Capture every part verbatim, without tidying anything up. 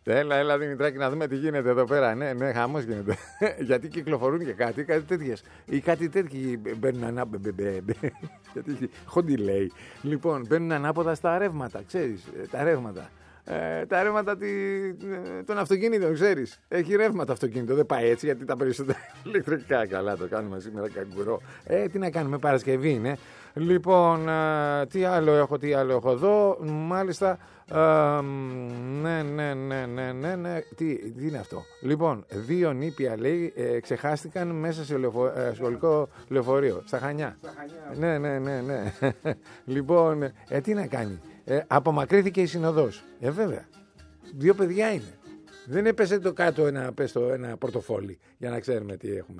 Έλα, έλα Δημητράκη, να δούμε τι γίνεται εδώ πέρα. Ναι, ναι, χαμός γίνεται. Γιατί κυκλοφορούν και κάτι, κάτι τέτοιες. Ή κάτι τέτοιοι μπαίνουν ανάποδα. Γιατί χόντι λέει. Λοιπόν, μπαίνουν ανάποδα στα ρεύματα, ξέρεις. Τα ρεύματα. Ε, τα ρεύματα τη, των αυτοκίνητων, ξέρεις. Έχει ρεύμα το αυτοκίνητο. Δεν πάει έτσι γιατί τα περισσότερα ηλεκτρικά. Καλά, το κάνουμε σήμερα καγκουρό. Ε, τι να κάνουμε, Παρασκευή είναι. Λοιπόν, ε, τι άλλο έχω, τι άλλο έχω εδώ. Μάλιστα. Ε, ναι, ναι, ναι, ναι, ναι, ναι. Τι, τι είναι αυτό. Λοιπόν, δύο νήπια λέει ε, ξεχάστηκαν μέσα σε λεωφο, ε, σχολικό λεωφορείο. Στα Χανιά. Στα Χανιά. Ναι, ναι, ναι, ναι. Λοιπόν, ε, τι να κάνει. Ε, απομακρύθηκε η συνοδός. Ε, βέβαια. Δύο παιδιά είναι. Δεν έπεσε το κάτω ένα, πες το, ένα πορτοφόλι για να ξέρουμε τι έχουμε.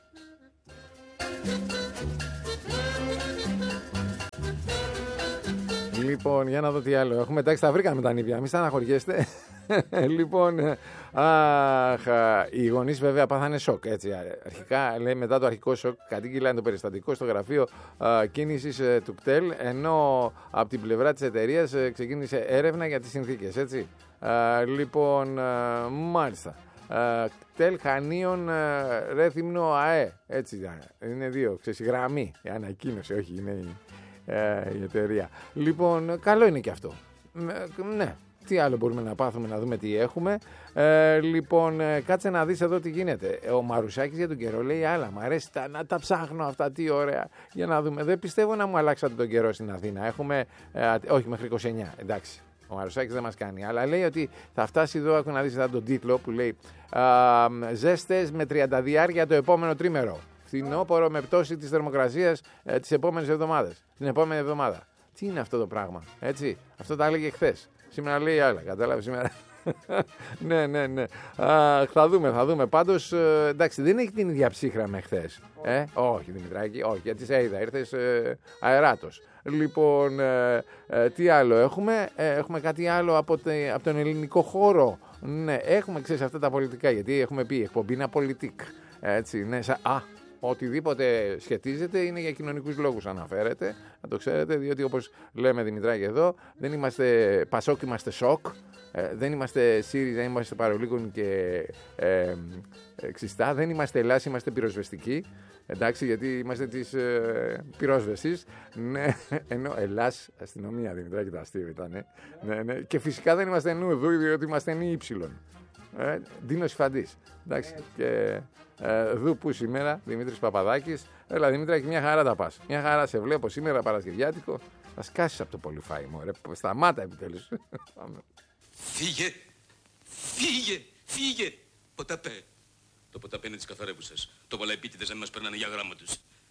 Λοιπόν, για να δω τι άλλο έχουμε. Εντάξει, τα βρήκαμε τα νήπια. Μη στεναχωριέστε. Λοιπόν, αχ, οι γονείς βέβαια πάθανε σοκ. Έτσι, αρχικά, λέει, μετά το αρχικό σοκ, κατήγγειλαν το περιστατικό στο γραφείο α, κίνησης ε, του ΚΤΕΛ, ενώ από την πλευρά της εταιρείας ε, ξεκίνησε έρευνα για τις συνθήκες. Έτσι. Α, λοιπόν, α, μάλιστα. Α, ΚΤΕΛ Χανίων Ρέθυμνο ΑΕ. Έτσι, είναι δύο. Ξέρεις, η γραμμή, η ανακοίνωση, όχι, είναι η, ε, η εταιρεία. Λοιπόν, καλό είναι και αυτό. Ναι. Τι άλλο μπορούμε να πάθουμε, να δούμε τι έχουμε. Ε, λοιπόν, ε, κάτσε να δεις εδώ τι γίνεται. Ο Μαρουσάκης για τον καιρό λέει άλλα. Μ' αρέσει τα, να τα ψάχνω αυτά, τι ωραία. Για να δούμε. Δεν πιστεύω να μου αλλάξατε τον καιρό στην Αθήνα. Έχουμε, ε, όχι μέχρι είκοσι εννιά, εντάξει. Ο Μαρουσάκης δεν μας κάνει. Αλλά λέει ότι θα φτάσει εδώ, έχω να δεις εδώ τον τίτλο που λέει «Ζέστες με τριάντα διάρκεια το επόμενο τρίμερο. Φθινόπωρο με πτώση της θερμοκρασίας ε, τις επόμενες εβδομάδες». Την επόμενη εβδομάδα. Τι είναι αυτό το πράγμα, έτσι. Αυτό τα έλεγε χθες. Σήμερα λέει άλλα, κατάλαβε σήμερα. Ναι, ναι, ναι. Α, θα δούμε, θα δούμε. Πάντως, ε, εντάξει, δεν έχει την ίδια ψύχρα με χθες. Ε? Όχι, Δημητράκη, όχι, γιατί σε είδα, ήρθες ε, αεράτος. Λοιπόν, ε, ε, τι άλλο έχουμε, ε, έχουμε κάτι άλλο από, τε, από τον ελληνικό χώρο. Ναι, έχουμε, ξέρεις, αυτά τα πολιτικά, γιατί έχουμε πει, εκπομπή είναι πολιτικ. Έτσι, ναι, σα, α, οτιδήποτε σχετίζεται είναι για κοινωνικούς λόγους αναφέρεται, να το ξέρετε, διότι όπως λέμε Δημητράκη εδώ, δεν είμαστε Πασόκ, είμαστε σοκ, ε, δεν είμαστε ΣΥΡΙΖΑ, δεν είμαστε Παρολίκων και ε, ε, Ξιστά, δεν είμαστε Ελλάς, είμαστε πυροσβεστικοί, εντάξει, γιατί είμαστε της ε, πυρόσβεσης, ναι, ενώ Ελλάς αστυνομία, Δημητράκη, το αστείο ήταν, ναι, ναι, και φυσικά δεν είμαστε νουδού, διότι είμαστε νη ύψιλον. Ε, Ντίνος Φαντής. Εντάξει. Και ε, δου που σήμερα, Δημήτρης Παπαδάκης. Έλα, Δημήτρη, μια χαρά τα πας. Μια χαρά σε βλέπω σήμερα Παρασκευιάτικο. Θα σκάσεις από το πολυφάι, μωρέ. Σταμάτα επιτέλους. Φύγε. Φύγε. Φύγε. Ποταπέ. Το ποταπέ είναι της καθαρεύουσας. Το βαλαϊπίτιδες δεν μας περνάνε για γράμμα τους.